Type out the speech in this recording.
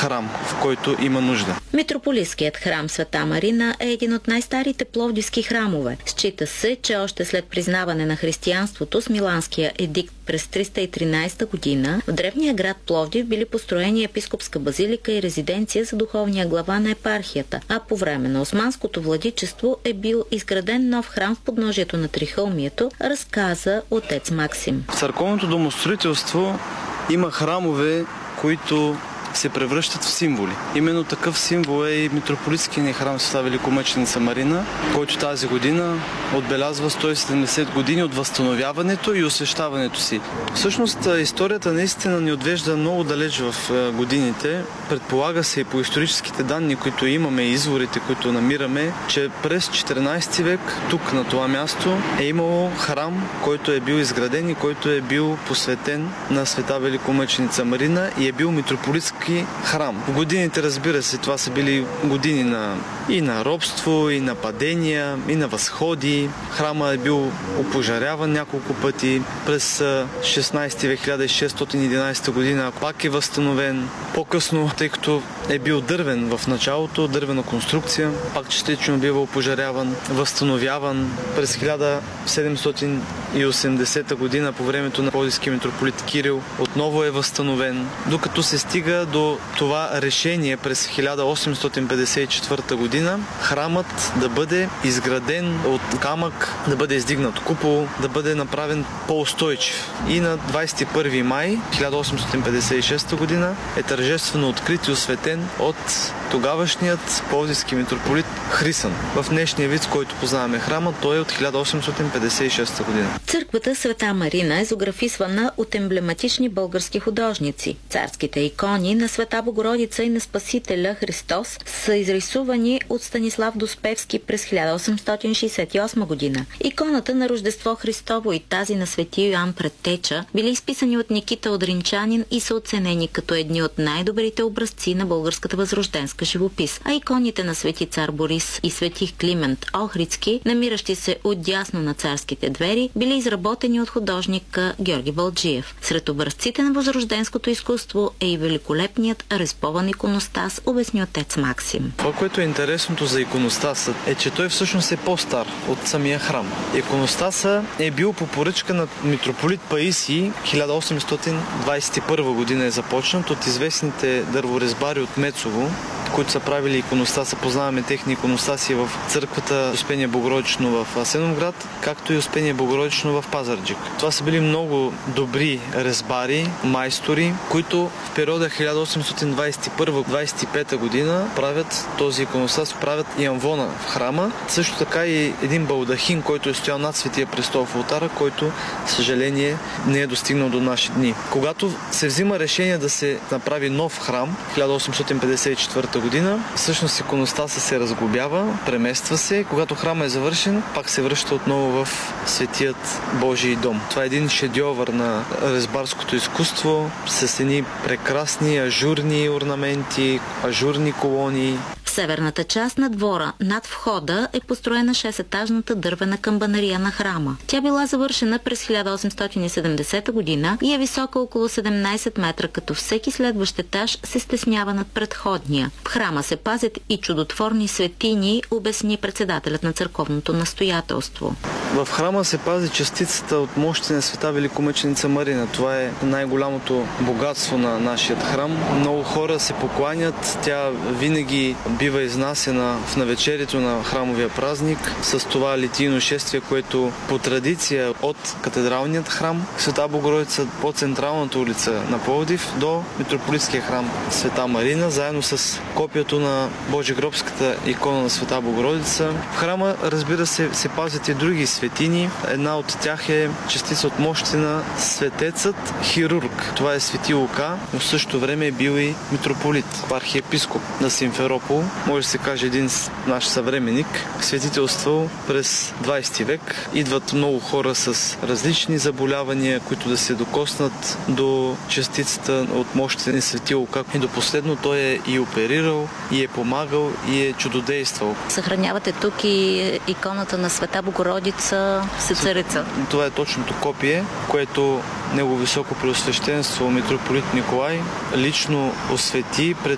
храм, в който има нужда. Митрополитският храм Света Марина е един от най-старите пловдивски храмове. Счита се, че още след признаване на християнството с Миланския едикт през 313 година в древния град Пловдив били построени епископска базилика и резиденция за духовния глава на епархията, а по време на османското владичество е бил изграден нов храм в подножието на Трихълмието, разказа отец Максим. В църковното домостроителство има храмове, които се превръщат в символи. Именно такъв символ е и митрополитския ни храм Света Великомъченица Марина, който тази година отбелязва 170 години от възстановяването и освещаването си. Всъщност историята наистина ни отвежда много далеч в годините. Предполага се и по историческите данни, които имаме и изворите, които намираме, че през 14 век тук на това място е имало храм, който е бил изграден и който е бил посветен на Света Великомъченица Марина и е бил митрополитски храм. В годините, разбира се, това са били години и на робство, и на падения, и на възходи. Храма е бил опожаряван няколко пъти. През 16 век, 1611 година пак е възстановен. По-късно, тъй като е бил дървен в началото, дървена конструкция, пак частично бива опожаряван, възстановяван. През 1780 година по времето на пловдивския митрополит Кирил отново е възстановен, докато се стига до това решение през 1854 година храмът да бъде изграден от камък, да бъде издигнат купол, да бъде направен по-устойчив. И на 21 май 1856 година е тържествено открит и осветен от тогавашният пловдивски митрополит Хрисан. В днешния вид, с който познаваме храма, той е от 1856 година. Църквата Света Марина е зографисвана от емблематични български художници. Царските икони на Света Богородица и на Спасителя Христос са изрисувани от Станислав Доспевски през 1868 година. Иконата на Рождество Христово и тази на Свети Йоан Предтеча били изписани от Никита Одринчанин и са оценени като едни от най-добрите образци на българската възрожденска живопис. А иконите на Свети цар Борис и Свети Климент Охридски, намиращи се отдясно на царските двери, били изработени от художника Георги Балджиев. Сред образците на възрожденското изкуство е и великолепният резпован иконостас, обясни отец Максим. Това, което е интересното за иконостаса, е, че той всъщност е по-стар от самия храм. Иконостаса е бил по поръчка на митрополит Паисий, 1821 година е започнат от известните дърворезбари от Мецово, които са правили иконостаса. Познаваме техни иконостаси в църквата Успение Богородично в Асеновград, както и Успение Богородично в Пазарджик. Това са били много добри резбари, майстори, които в периода 1821-25 година правят този иконостас, правят и амвона в храма. Също така и един балдахин, който е стоял над Светия престол в олтара, който, съжаление, не е достигнал до наши дни. Когато се взима решение да се направи нов храм, 1854 година, всъщност иконостаса се разглобява, премества се. Когато храма е завършен, пак се връща отново в Светият Божий дом. Това е един шедьовър на резбарското изкуство с едни прекрасни ажурни орнаменти, ажурни колони. В северната част на двора, над входа, е построена 6-етажната дървена камбанария на храма. Тя била завършена през 1870 година и е висока около 17 метра, като всеки следващ етаж се стеснява над предходния. В храма се пазят и чудотворни светини, обясни председателят на църковното настоятелство. В храма се пази частицата от мощите на Света Великомъченица Марина. Това е най-голямото богатство на нашия храм. Много хора се покланят. Тя винаги бива изнасена в навечерието на храмовия празник с това литийно шествие, което по традиция от катедралният храм Света Богородица по централната улица на Пловдив до митрополитския храм Света Марина, заедно с копието на Божигробската икона на Света Богородица. В храма, разбира се, се пазят и други светини. Една от тях е частица от мощите на светецът Хирург. Това е Свети Лука, но в същото време е бил и митрополит, архиепископ на Симферопол. Може да се каже един наш съвременник. Светителствал през 20 век. Идват много хора с различни заболявания, които да се докоснат до частицата от мощите на Свети Лука. И до последно той е и оперирал, и е помагал, и е чудодействал. Съхранявате тук и иконата на Света Богородица, Сецарица. Това е точното копие, което Негово високо преосвещенство митрополит Николай лично освети пред